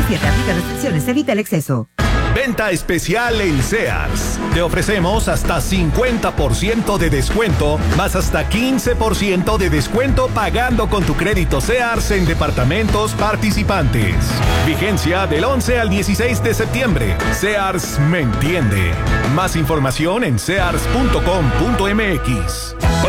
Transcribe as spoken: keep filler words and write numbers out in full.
diecisiete. Aplica restricciones. Evita el exceso. Venta especial en Sears. Te ofrecemos hasta cincuenta por ciento de descuento, más hasta quince por ciento de descuento pagando con tu crédito Sears en departamentos participantes. Vigencia del once al dieciséis de septiembre. Sears me entiende. Más información en sears punto com punto m x.